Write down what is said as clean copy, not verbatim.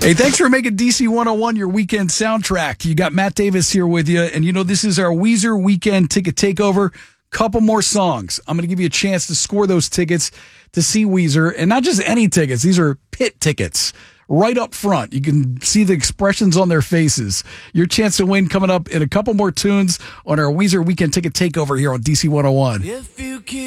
Hey, thanks for making DC 101 your weekend soundtrack. You got Matt Davis here with you, and this is our Weezer weekend ticket takeover. Couple more songs. I'm going to give you a chance to score those tickets to see Weezer, and not just any tickets. These are pit tickets. Right up front, you can see the expressions on their faces. Your chance to win coming up in a couple more tunes on our Weezer weekend ticket takeover here on DC 101.